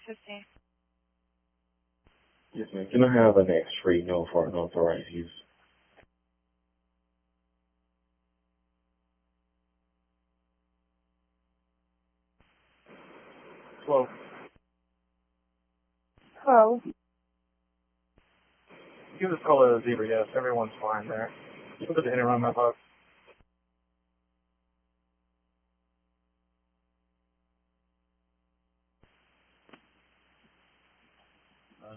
15. Yes, ma'am. Can I have an X-ray note for unauthorized use? Hello. Hello. Give this call a zebra, yes. Everyone's fine there. Look at the interim map up. Uh,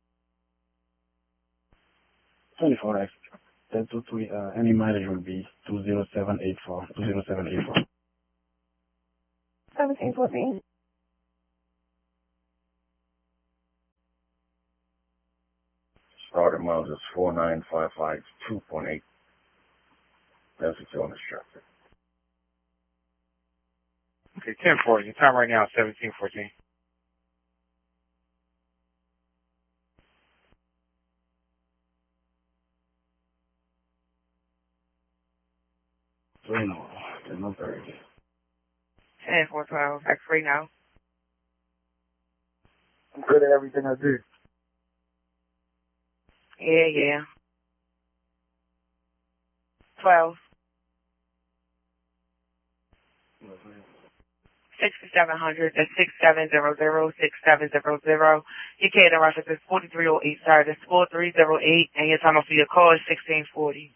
24 X. 1023, any mileage will be 20784. 20784. 1714. Started miles is 49552.8. That's what's on the structure. Okay, 10-4. Your time right now is 17:14. No, 10:30. 10-4-12. X-ray now. I'm good at everything I do. Yeah. 12. 6700. That's 6700 6700. Your Canada reference is 4308. Sorry, that's 4308. And your time for your call is 1640.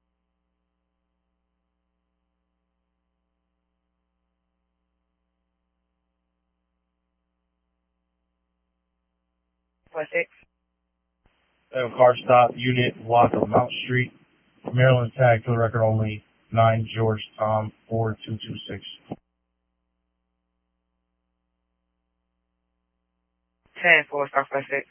Plus 6. Car stop, unit, block of Mount Street, Maryland tag for the record only, 9 George Tom 4226. 10-4. Start plus 6.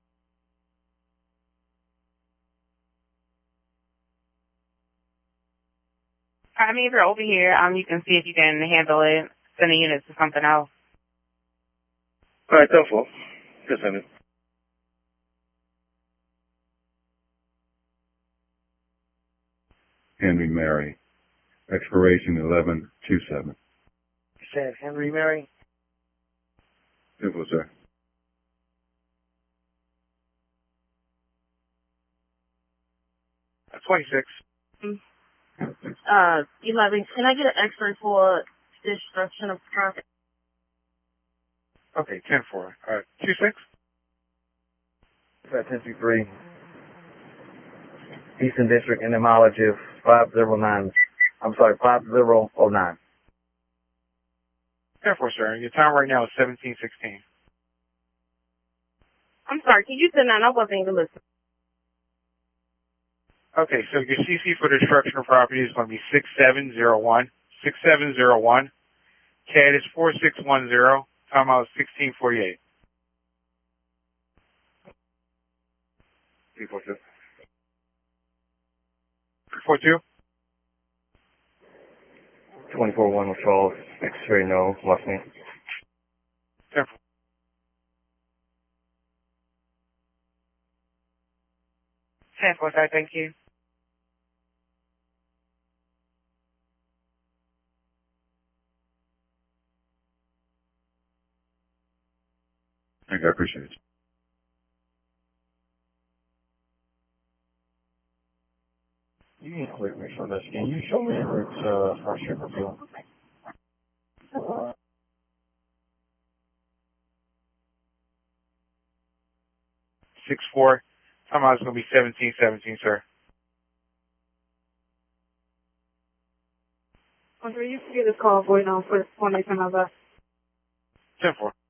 I mean, if you're over here, you can see if you can handle it. Send the units to something else. All right, 10-4. Just a minute. Henry Mary. Expiration 11/27. You said Henry Mary? Simple, sir. That's 26. 11. Can I get an X-ray for destruction of property? Okay, 10-4. 26. It's at 1023. Eastern District, and the mileage is 509. I'm sorry, 5009. 10-4, sir. Your time right now is 17:16. I'm sorry, can you send that? I wasn't even listening. Okay, so your CC for destruction of property is going to be 6701. 6701. CAD is 4610. Time out is 1648. 342. 42. 24-1 with Charles. X-ray no. Watch me. 10-4. 10-4, sorry, thank you. Thank you. I appreciate it. You need to click me for this. Can you show me the routes for Sugarfield? 6-4. Time out is going to be 17:17, sir. Andre, you can get this call going on for 20 minutes. 10-4.